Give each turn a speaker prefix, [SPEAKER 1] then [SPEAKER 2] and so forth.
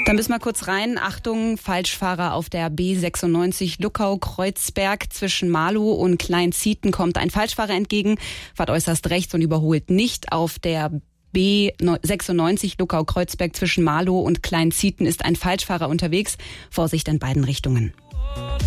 [SPEAKER 1] Dann müssen wir kurz rein. Achtung, Falschfahrer auf der B96 Luckau-Kreuzberg. Zwischen Marlow und Kleinzieten kommt ein Falschfahrer entgegen, fährt äußerst rechts und überholt nicht. Auf der B96 Luckau-Kreuzberg zwischen Marlow und Kleinzieten ist ein Falschfahrer unterwegs. Vorsicht in beiden Richtungen.